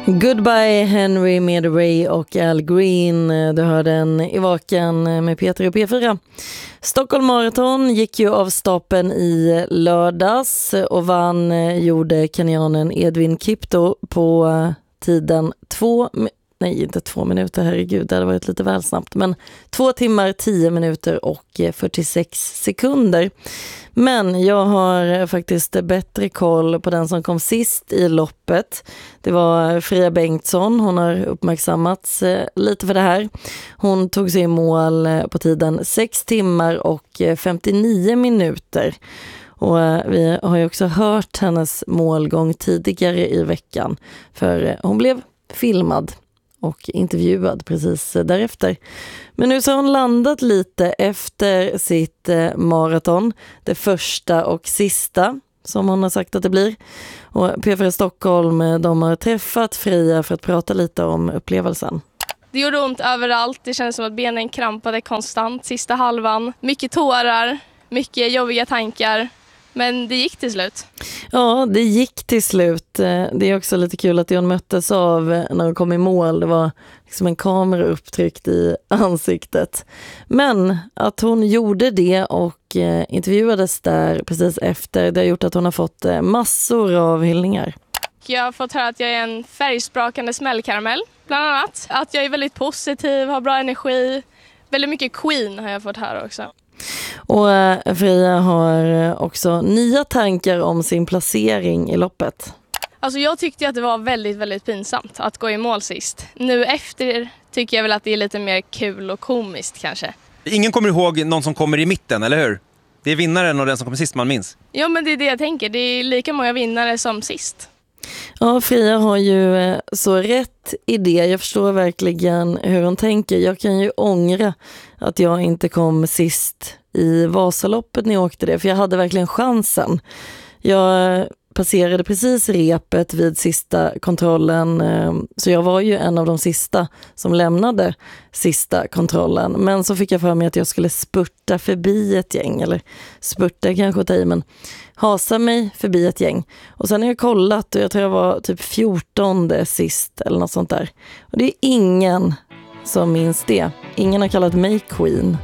Goodbye Henry med Ray och Al Green. Du hörde en i vaken med Peter och P4. Stockholm Marathon gick ju av stapeln i lördags och vann gjorde kenyanen Edwin Kipto på tiden 2 minuter, herregud, det hade varit lite väl snabbt, men 2 timmar, 10 minuter och 46 sekunder. Men jag har faktiskt bättre koll på den som kom sist i loppet. Det var Fria Bengtsson, hon har uppmärksammats lite för det här. Hon tog sig i mål på tiden 6 timmar och 59 minuter. Och vi har ju också hört hennes målgång tidigare i veckan, för hon blev filmad och intervjuad precis därefter. Men nu så har hon landat lite efter sitt maraton, det första och sista som hon har sagt att det blir. Och P4 Stockholm, de har träffat Fria för att prata lite om upplevelsen. Det gjorde ont överallt, det kändes som att benen krampade konstant sista halvan. Mycket tårar, mycket jobbiga tankar. Men det gick till slut. Ja, det gick till slut. Det är också lite kul att hon möttes av när hon kom i mål. Det var liksom en kamera upptryckt i ansiktet. Men att hon gjorde det och intervjuades där precis efter, det har gjort att hon har fått massor av hyllningar. Jag har fått höra att jag är en färgsprakande smällkaramell, bland annat. Att jag är väldigt positiv, har bra energi. Väldigt mycket Queen har jag fått höra också. Och Fria har också nya tankar om sin placering i loppet. Alltså jag tyckte att det var väldigt, väldigt pinsamt att gå i mål sist. Nu efter tycker jag väl att det är lite mer kul och komiskt kanske. Ingen kommer ihåg någon som kommer i mitten, eller hur? Det är vinnaren och den som kommer sist man minns. Ja, men det är det jag tänker. Det är lika många vinnare som sist. Ja, Fria har ju så rätt i det. Jag förstår verkligen hur hon tänker. Jag kan ju ångra att jag inte kom sist i Vasaloppet när jag åkte det. För jag hade verkligen chansen. Jag passerade precis repet vid sista kontrollen. Så jag var ju en av de sista som lämnade sista kontrollen. Men så fick jag för mig att jag skulle spurta förbi ett gäng. Eller spurta kanske att ta i, men hasa mig förbi ett gäng. Och sen har jag kollat och jag tror jag var typ 14:e sist eller något sånt där. Och det är ingen som minns det. Ingen har kallat mig Queen.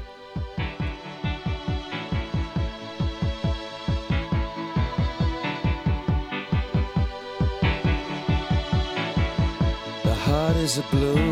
The heart is a blue